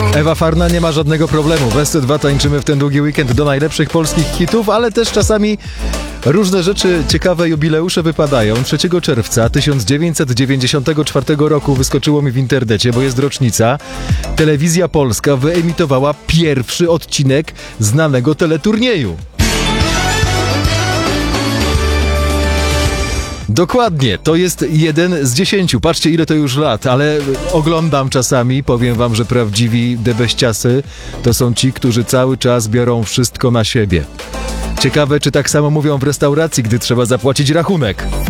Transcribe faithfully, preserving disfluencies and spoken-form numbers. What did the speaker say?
Ewa Farna nie ma żadnego problemu. W S C dwa tańczymy w ten długi weekend do najlepszych polskich hitów, ale też czasami różne rzeczy, ciekawe jubileusze wypadają. trzeciego czerwca tysiąc dziewięćset dziewięćdziesiątego czwartego roku wyskoczyło mi w internecie, bo jest rocznica. Telewizja Polska wyemitowała pierwszy odcinek znanego teleturnieju. Dokładnie, to jest jeden z dziesięciu. Patrzcie, ile to już lat, ale oglądam czasami, powiem wam, że prawdziwi debeściasy to są ci, którzy cały czas biorą wszystko na siebie. Ciekawe, czy tak samo mówią w restauracji, gdy trzeba zapłacić rachunek.